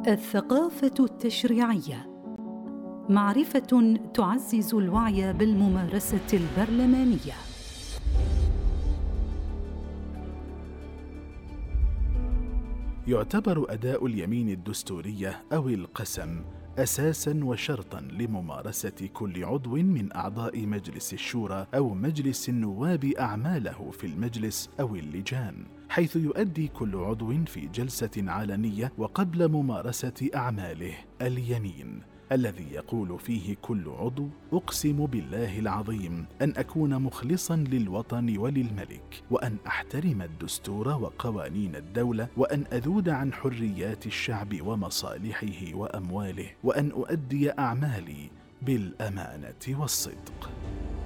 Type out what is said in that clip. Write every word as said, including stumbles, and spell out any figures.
الثقافة التشريعية، معرفة تعزز الوعي بالممارسة البرلمانية. يعتبر أداء اليمين الدستورية أو القسم أساساً وشرطاً لممارسة كل عضو من أعضاء مجلس الشورى أو مجلس النواب أعماله في المجلس أو اللجان، حيث يؤدي كل عضو في جلسة علنية وقبل ممارسة أعماله اليمين، الذي يقول فيه كل عضو: أقسم بالله العظيم أن أكون مخلصاً للوطن وللملك، وأن أحترم الدستور وقوانين الدولة، وأن أذود عن حريات الشعب ومصالحه وأمواله، وأن أؤدي أعمالي بالأمانة والصدق.